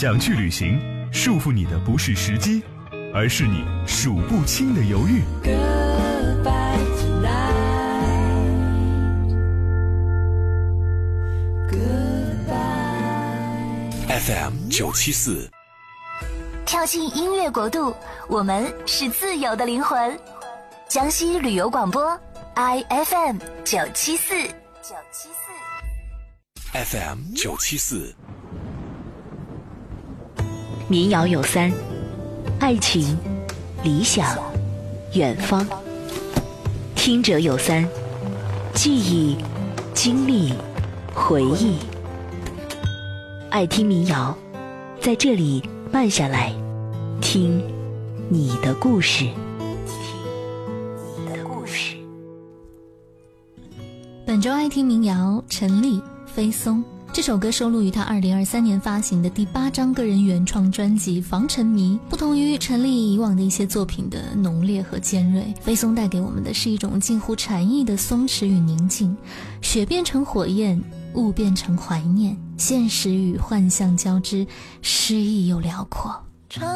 想去旅行，束缚你的不是时机，而是你数不清的犹豫。 FM 974， 跳进音乐国度，我们是自由的灵魂。江西旅游广播 ，IFM 974。 FM 974。 民谣有三：爱情、理想、远方。听者有三：记忆、经历、回忆。爱听民谣，在这里慢下来，听你的故事。 本周爱听民谣，陈粒《飞松》。这首歌收录于他2023年发行的第8张个人原创专辑《防沉迷》。不同于陈粒以往的一些作品的浓烈和尖锐，《飞松》带给我们的是一种近乎禅意的松弛与宁静。雪变成火焰，雾变成怀念，现实与幻象交织，诗意又辽阔。